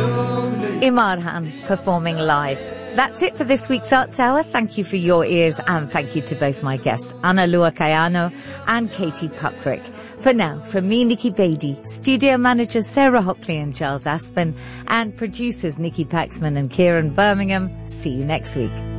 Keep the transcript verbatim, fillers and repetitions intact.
Imarhan performing live. That's it for this week's Arts Hour. Thank you for your ears, and thank you to both my guests, Ana Lua Kayano and Katie Puckrick. For now, from me, Nikki Beatty, studio managers Sarah Hockley and Charles Aspen, and producers Nikki Paxman and Kieran Birmingham, see you next week.